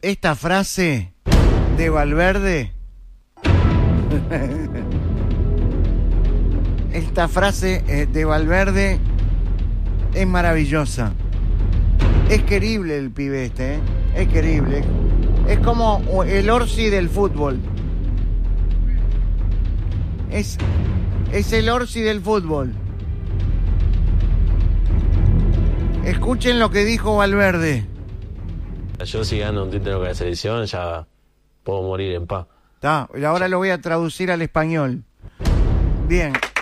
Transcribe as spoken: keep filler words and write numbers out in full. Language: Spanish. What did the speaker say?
esta frase de Valverde, esta frase eh, de Valverde es maravillosa. Es querible el pibe este, ¿eh? Es querible. Es como el Orsi del fútbol. Es, es el Orsi del fútbol. Escuchen lo que dijo Valverde. Yo si gano un título con la selección ya puedo morir en paz. Está, ahora lo voy a traducir al español. Bien.